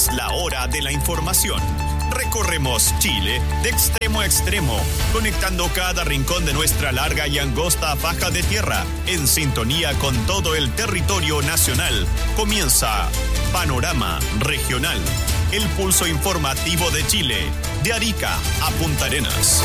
Es la hora de la información. Recorremos Chile de extremo a extremo, conectando cada rincón de nuestra larga y angosta faja de tierra, en sintonía con todo el territorio nacional. Comienza Panorama Regional, el pulso informativo de Chile, de Arica a Punta Arenas.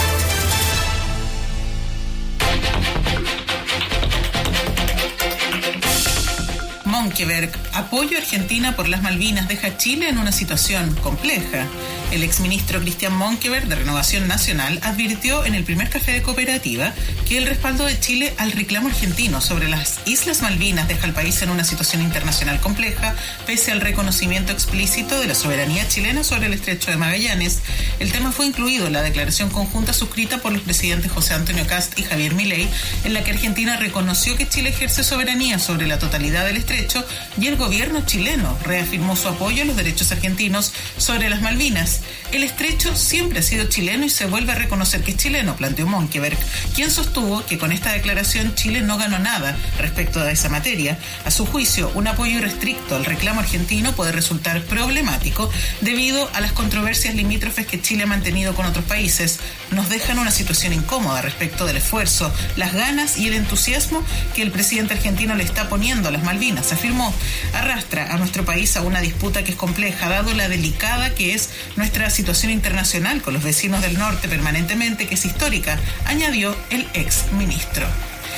Monkeberg, apoyo a Argentina por las Malvinas deja a Chile en una situación compleja. El exministro Cristian Monkeberg, de Renovación Nacional, advirtió en el primer café de Cooperativa que el respaldo de Chile al reclamo argentino sobre las Islas Malvinas deja al país en una situación internacional compleja, pese al reconocimiento explícito de la soberanía chilena sobre el Estrecho de Magallanes. El tema fue incluido en la declaración conjunta suscrita por los presidentes José Antonio Kast y Javier Milei, en la que Argentina reconoció que Chile ejerce soberanía sobre la totalidad del estrecho y el gobierno chileno reafirmó su apoyo a los derechos argentinos sobre las Malvinas. El estrecho siempre ha sido chileno y se vuelve a reconocer que es chileno, planteó Monkeberg, quien sostuvo que con esta declaración Chile no ganó nada respecto a esa materia. A su juicio, un apoyo irrestricto al reclamo argentino puede resultar problemático debido a las controversias limítrofes que Chile ha mantenido con otros países. Nos dejan una situación incómoda respecto del esfuerzo, las ganas y el entusiasmo que el presidente argentino le está poniendo a las Malvinas, afirmó. Arrastra a nuestro país a una disputa que es compleja, dado la delicada que es nuestra situación internacional con los vecinos del norte permanentemente, que es histórica, añadió el ex ministro.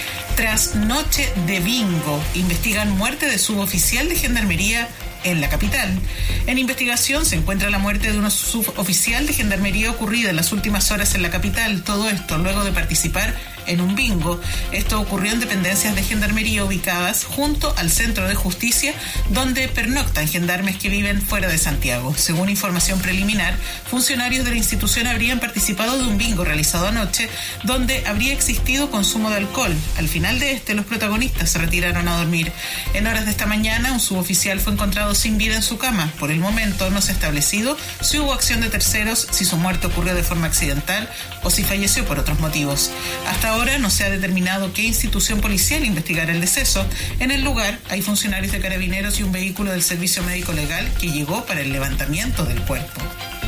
Tras noche de bingo, investigan muerte de suboficial de Gendarmería en la capital. En investigación se encuentra la muerte de un suboficial de Gendarmería ocurrida en las últimas horas en la capital. Todo esto luego de participar en un bingo. Esto ocurrió en dependencias de Gendarmería ubicadas junto al Centro de Justicia, donde pernoctan gendarmes que viven fuera de Santiago. Según información preliminar, funcionarios de la institución habrían participado de un bingo realizado anoche, donde habría existido consumo de alcohol. Al final de los protagonistas se retiraron a dormir. En horas de esta mañana, un suboficial fue encontrado sin vida en su cama. Por el momento no se ha establecido si hubo acción de terceros, si su muerte ocurrió de forma accidental o si falleció por otros motivos. Hasta ahora no se ha determinado qué institución policial investigará el deceso. En el lugar hay funcionarios de Carabineros y un vehículo del Servicio Médico Legal que llegó para el levantamiento del cuerpo.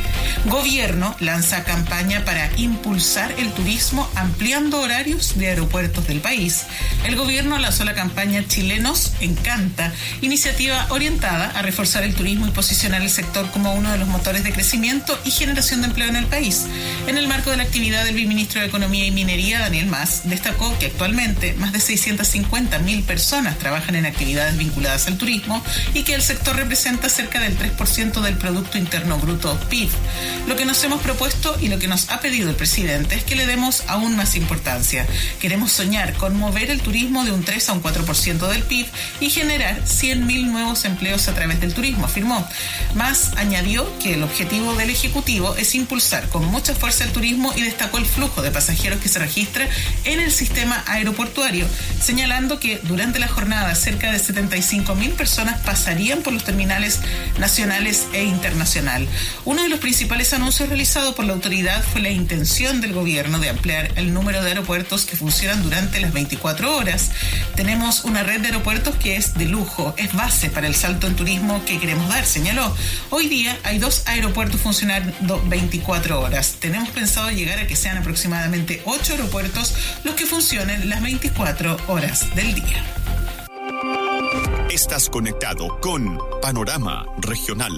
Gobierno lanza campaña para impulsar el turismo ampliando horarios de aeropuertos del país. El gobierno lanzó la campaña Chilenos Encanta, iniciativa orientada a reforzar el turismo y posicionar el sector como uno de los motores de crecimiento y generación de empleo en el país. En el marco de la actividad, el viceministro de Economía y Minería, Daniel Mas, destacó que actualmente más de 650.000 personas trabajan en actividades vinculadas al turismo y que el sector representa cerca del 3% del Producto Interno Bruto, PIB. Lo que nos hemos propuesto y lo que nos ha pedido el presidente es que le demos aún más importancia. Queremos soñar con mover el turismo de un 3 a un 4% del PIB y generar 100.000 nuevos empleos a través del turismo, afirmó. Más añadió que el objetivo del Ejecutivo es impulsar con mucha fuerza el turismo y destacó el flujo de pasajeros que se registra en el sistema aeroportuario, señalando que durante la jornada cerca de 75.000 personas pasarían por los terminales nacionales e internacional. Uno de los principales anuncios realizados por la autoridad fue la intención del gobierno de ampliar el número de aeropuertos que funcionan durante las 24 horas. Tenemos una red de aeropuertos que es de lujo, es base para el salto en turismo que queremos dar, señaló. Hoy día hay 2 aeropuertos funcionando 24 horas. Tenemos pensado llegar a que sean aproximadamente 8 aeropuertos los que funcionen las 24 horas del día. Estás conectado con Panorama Regional.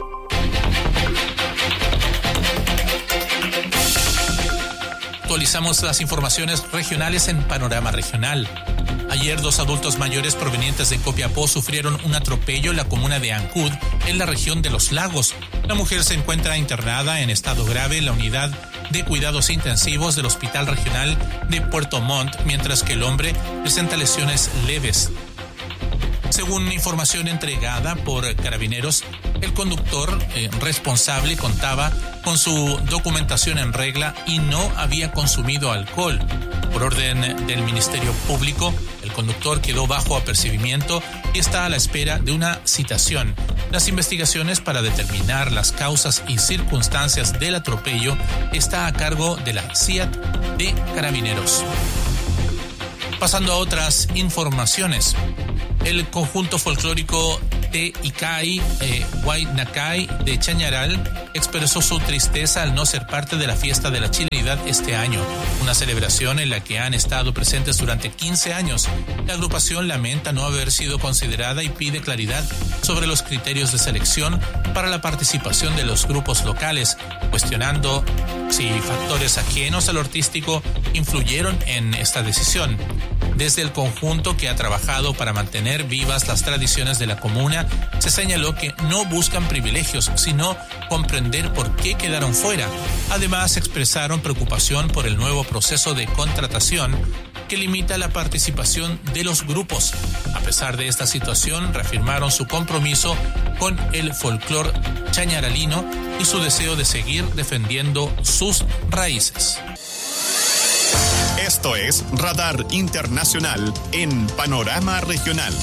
Actualizamos las informaciones regionales en Panorama Regional. Ayer 2 adultos mayores provenientes de Copiapó sufrieron un atropello en la comuna de Ancud, en la región de Los Lagos. La mujer se encuentra internada en estado grave en la unidad de cuidados intensivos del Hospital Regional de Puerto Montt, mientras que el hombre presenta lesiones leves. Según información entregada por Carabineros, el conductor responsable contaba con su documentación en regla y no había consumido alcohol. Por orden del Ministerio Público, el conductor quedó bajo apercibimiento y está a la espera de una citación. Las investigaciones para determinar las causas y circunstancias del atropello está a cargo de la CIAT de Carabineros. Pasando a otras informaciones, el conjunto folclórico Te Ikai Huaynakai de Chañaral expresó su tristeza al no ser parte de la fiesta de la chilenidad este año, una celebración en la que han estado presentes durante 15 años. La agrupación lamenta no haber sido considerada y pide claridad sobre los criterios de selección para la participación de los grupos locales, cuestionando si factores ajenos al artístico influyeron en esta decisión. Desde el conjunto, que ha trabajado para mantener vivas las tradiciones de la comuna, se señaló que no buscan privilegios, sino comprender por qué quedaron fuera. Además, expresaron preocupación por el nuevo proceso de contratación que limita la participación de los grupos. A pesar de esta situación, reafirmaron su compromiso con el folclore chañaralino y su deseo de seguir defendiendo sus raíces. Esto es Radar Internacional en Panorama Regional.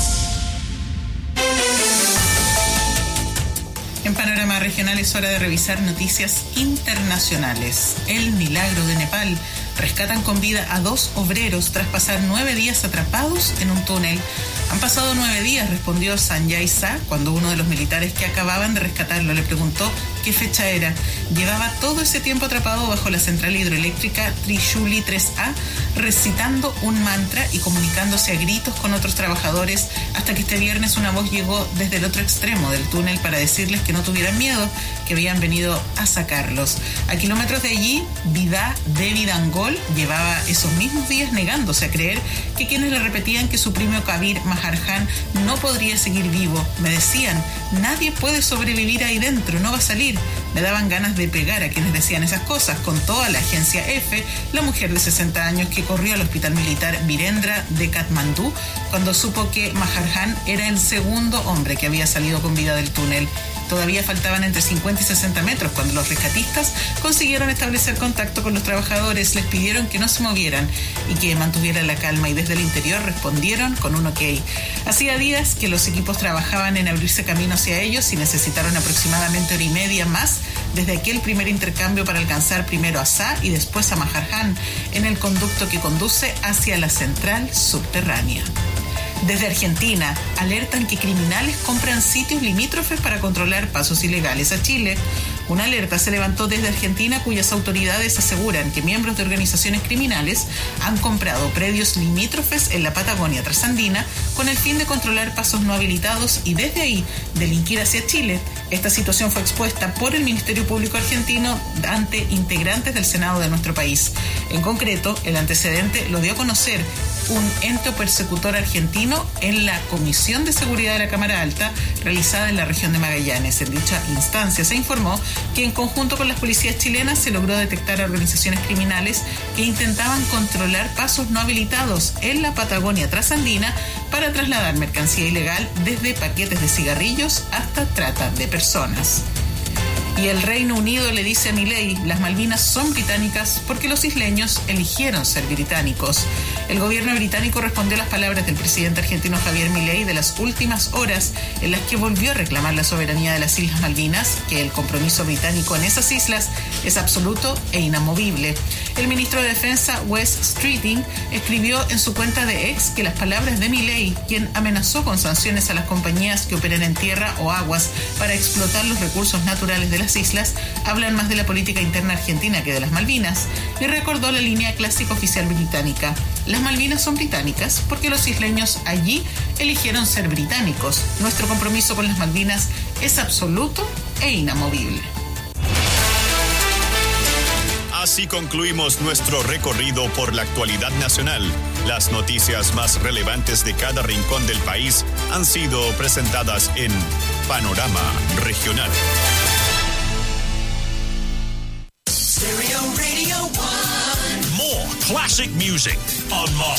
En Panorama Regional es hora de revisar noticias internacionales. El milagro de Nepal. Rescatan con vida a 2 obreros tras pasar 9 días atrapados en un túnel. Han pasado 9 días, respondió Sanjay Shah, cuando uno de los militares que acababan de rescatarlo le preguntó qué fecha era. Llevaba todo ese tiempo atrapado bajo la central hidroeléctrica Trishuli 3A, recitando un mantra y comunicándose a gritos con otros trabajadores, hasta que este viernes una voz llegó desde el otro extremo del túnel para decirles que no tuvieran miedo, que habían venido a sacarlos. A kilómetros de allí, Vidá Devi Dangol llevaba esos mismos días negándose a creer que quienes le repetían que su primo Kabir Maharjan no podría seguir vivo. Me decían, nadie puede sobrevivir ahí dentro, no va a salir. Me daban ganas de pegar a quienes decían esas cosas, contó a la agencia EFE la mujer de 60 años que corrió al hospital militar Virendra de Katmandú cuando supo que Maharjan era el segundo hombre que había salido con vida del túnel. Todavía faltaban entre 50 y 60 metros cuando los rescatistas consiguieron establecer contacto con los trabajadores, les pidieron que no se movieran y que mantuvieran la calma, y desde el interior respondieron con un ok. Hacía días que los equipos trabajaban en abrirse camino hacia ellos y necesitaron aproximadamente 1 hora y media más desde aquel primer intercambio para alcanzar primero a Shah y después a Maharjan en el conducto que conduce hacia la central subterránea. Desde Argentina, alertan que criminales compran sitios limítrofes para controlar pasos ilegales a Chile. Una alerta se levantó desde Argentina, cuyas autoridades aseguran que miembros de organizaciones criminales han comprado predios limítrofes en la Patagonia trasandina con el fin de controlar pasos no habilitados y desde ahí delinquir hacia Chile. Esta situación fue expuesta por el Ministerio Público argentino ante integrantes del Senado de nuestro país. En concreto, el antecedente lo dio a conocer un ente persecutor argentino en la Comisión de Seguridad de la Cámara Alta realizada en la región de Magallanes. En dicha instancia se informó que en conjunto con las policías chilenas se logró detectar a organizaciones criminales que intentaban controlar pasos no habilitados en la Patagonia trasandina para trasladar mercancía ilegal, desde paquetes de cigarrillos hasta trata de personas. Y el Reino Unido le dice a Milei, las Malvinas son británicas porque los isleños eligieron ser británicos. El gobierno británico respondió a las palabras del presidente argentino Javier Milei de las últimas horas, en las que volvió a reclamar la soberanía de las Islas Malvinas, que el compromiso británico en esas islas es absoluto e inamovible. El ministro de Defensa, Wes Streeting, escribió en su cuenta de X que las palabras de Milei, quien amenazó con sanciones a las compañías que operen en tierra o aguas para explotar los recursos naturales de las islas, hablan más de la política interna argentina que de las Malvinas, y recordó la línea clásica oficial británica. Las Malvinas son británicas porque los isleños allí eligieron ser británicos. Nuestro compromiso con las Malvinas es absoluto e inamovible. Así concluimos nuestro recorrido por la actualidad nacional. Las noticias más relevantes de cada rincón del país han sido presentadas en Panorama Regional. Stereo Radio 1. More classic music on Más